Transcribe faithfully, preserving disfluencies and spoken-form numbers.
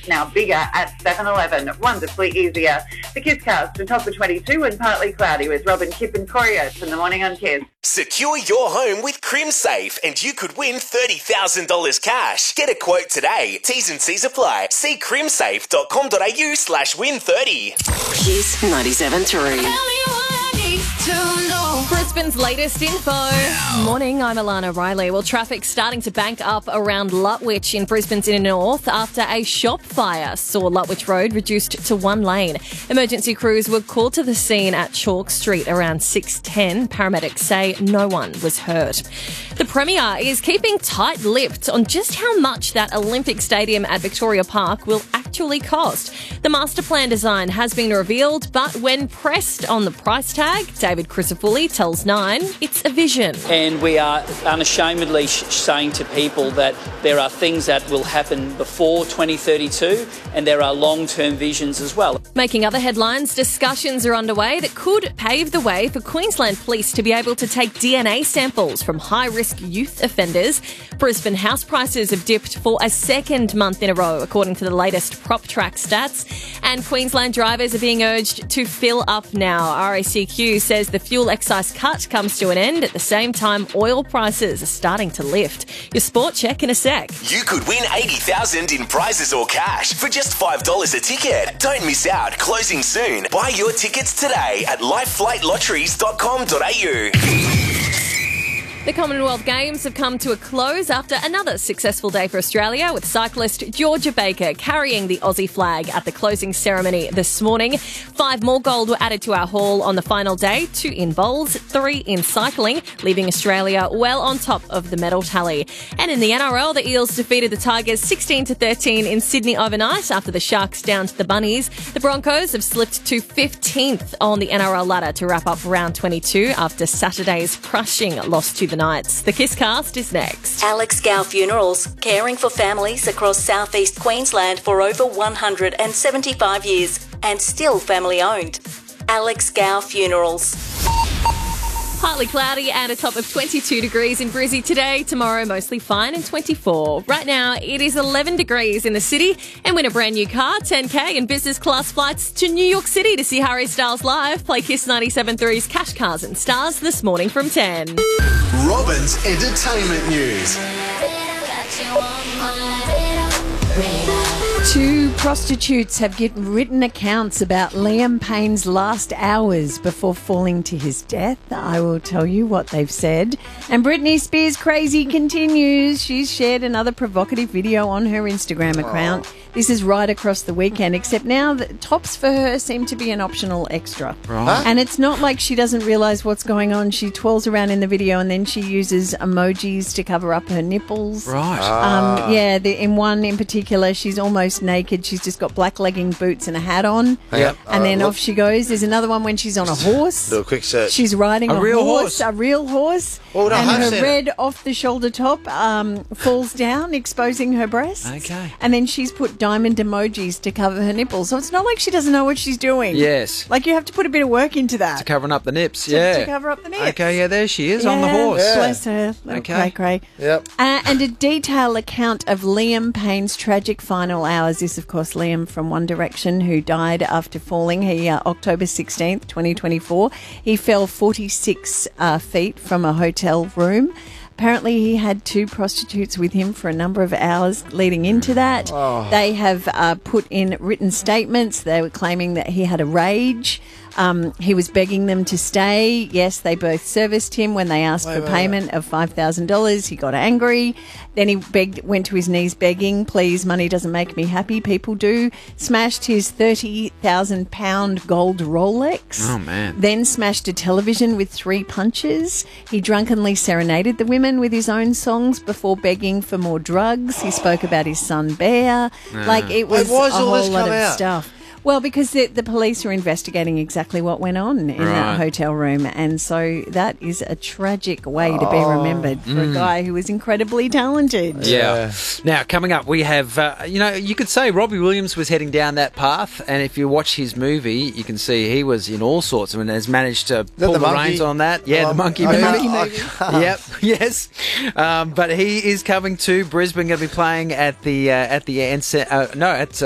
now bigger at seven eleven. Wonderfully easier. The Kisscast atop the twenty-two and partly cloudy with Robin, Kip and Corios in the morning on Kiss. Secure your home with CrimSafe and you could win thirty thousand dollars cash. Get a quote today. T's and C's apply. See crimsafe.com.au slash win 30. Kiss ninety-seven point three. Brisbane's latest info. Morning, I'm Alana Riley. Well, traffic's starting to bank up around Lutwyche in Brisbane's inner north after a shop fire saw Lutwyche Road reduced to one lane. Emergency crews were called to the scene at Chalk Street around six ten. Paramedics say no one was hurt. The Premier is keeping tight-lipped on just how much that Olympic Stadium at Victoria Park will actually cost. The master plan design has been revealed, but when pressed on the price tag, David Crisafulli tells Nine it's a vision. And we are unashamedly sh- saying to people that there are things that will happen before twenty thirty-two and there are long-term visions as well. Making other headlines, discussions are underway that could pave the way for Queensland Police to be able to take D N A samples from high-risk youth offenders. Brisbane house prices have dipped for a second month in a row, according to the latest PropTrack stats. And Queensland drivers are being urged to fill up now. R A C Q says the fuel excise cut comes to an end at the same time oil prices are starting to lift. Your sport check in a sec. You could win eighty thousand dollars in prizes or cash for just five dollars a ticket. Don't miss out. Closing soon. Buy your tickets today at lifeflight lotteries dot com dot a u. The Commonwealth Games have come to a close after another successful day for Australia, with cyclist Georgia Baker carrying the Aussie flag at the closing ceremony this morning. Five more gold were added to our haul on the final day, two in bowls, three in cycling, leaving Australia well on top of the medal tally. And in the N R L, the Eels defeated the Tigers sixteen to thirteen in Sydney overnight after the Sharks downed the Bunnies. The Broncos have slipped to fifteenth on the N R L ladder to wrap up round twenty-two after Saturday's crushing loss to the Knights. The Kisscast is next. Alex Gow Funerals, caring for families across southeast Queensland for over one hundred seventy-five years and still family owned. Alex Gow Funerals. Partly cloudy and a top of twenty-two degrees in Brizzy today. Tomorrow, mostly fine and twenty-four. Right now, it is eleven degrees in the city. And win a brand new car, ten K and business class flights to New York City to see Harry Styles live. Play Kiss ninety-seven point three's Cash Cars and Stars this morning from ten. Robin's Entertainment News. Two prostitutes have get written accounts about Liam Payne's last hours before falling to his death. I will tell you what they've said. And Britney Spears' crazy continues. She's shared another provocative video on her Instagram account. Oh. This is right across the weekend, except now the tops for her seem to be an optional extra. Right. And it's not like she doesn't realise what's going on. She twirls around in the video and then she uses emojis to cover up her nipples. Right. Um, yeah, the, in one in particular, she's almost naked. She's just got black legging boots and a hat on. Yep. And then Uh, off she goes. There's another one when she's on a horse. Do a quick search. She's riding A a, real horse, horse? a real horse. Well, no, and I've her seen it. red off-the-shoulder top um, falls down, exposing her breasts. Okay. And then she's put diamond emojis to cover her nipples. So it's not like she doesn't know what she's doing. Yes. Like you have to put a bit of work into that. Covering up the nips, to, yeah. to cover up the nips. Okay, yeah, there she is on the Yeah, horse. Yeah. Bless her. Little Okay. cray cray. Yep. Uh, and a detailed account of Liam Payne's tragic final hours. This, of course, Liam from One Direction, who died after falling. He uh, October sixteenth, twenty twenty-four. He fell forty-six uh, feet from a hotel room. Apparently, he had two prostitutes with him for a number of hours leading into that. Oh. They have uh, put in written statements. They were claiming that he had a rage. Um, he was begging them to stay. Yes, they both serviced him. When they asked Wait, for wait, payment of five thousand dollars, he got angry. Then he begged, went to his knees begging, please, money doesn't make me happy. People do. Smashed his thirty thousand pound gold Rolex. Oh, man. Then smashed a television with three punches. He drunkenly serenaded the women with his own songs before begging for more drugs. He spoke about his son, Bear. Like, it was Wait, why a has all whole this lot come of out? stuff. Well, because the, the police are investigating exactly what went on in Right. that hotel room. And so that is a tragic way to be Oh. remembered for Mm. a guy who was incredibly talented. Yeah. Now, coming up, we have, uh, you know, you could say Robbie Williams was heading down that path. And if you watch his movie, you can see he was in all sorts and has managed to pull the the, monkey? reins on that. Yeah, Oh, the monkey I movie. can't- I can't. Yep, yes. Um, but he is coming to Brisbane, going to be playing at the, uh, at the, uh, no, at